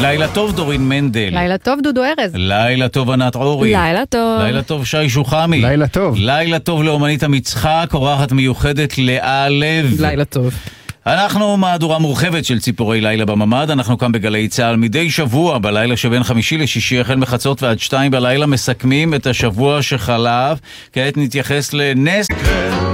לילה טוב דורין מנדל. לילה טוב דודו ארז. לילה טוב ענת אורי. לילה טוב. לילה טוב שי שוחמי. לילה טוב. לילה טוב לאומנית המצחק, אורחת מיוחדת לאה לב. לילה טוב. אנחנו מהדורה מורחבת של ציפורי לילה בממד. אנחנו כאן בגלי צהל מדי שבוע בלילה שבין חמישי לשישי החל מחצות ועד 2 בלילה מסכמים את השבוע שחלף. כעת נתייחס לנס